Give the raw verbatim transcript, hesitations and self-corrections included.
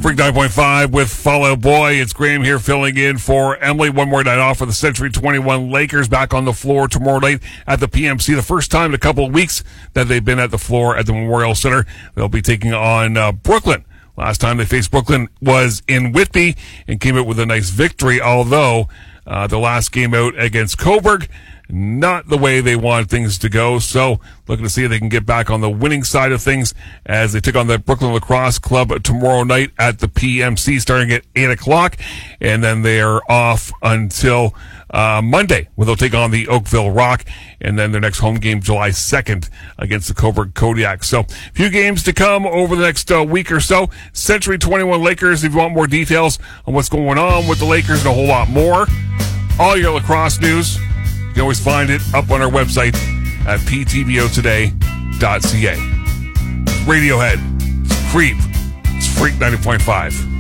Freak nine point five with Fall Out Boy. It's Graham here filling in for Emily. One more night off for the Century twenty-one Lakers back on the floor tomorrow night at the P M C. The first time in a couple of weeks that they've been at the floor at the Memorial Center. They'll be taking on uh, Brooklyn. Last time they faced Brooklyn was in Whitby and came out with a nice victory, although uh, the last game out against Coburg, not the way they want things to go. So looking to see if they can get back on the winning side of things as they take on the Brooklyn Lacrosse Club tomorrow night at the P M C starting at eight o'clock. And then they're off until uh, Monday when they'll take on the Oakville Rock. And then their next home game July second against the Coburg Kodiak. So a few games to come over the next uh, week or so. Century twenty-one Lakers, if you want more details on what's going on with the Lakers and a whole lot more. All your lacrosse news, you can always find it up on our website at p t b o today dot c a. Radiohead, it's Creep, it's Freak ninety point five.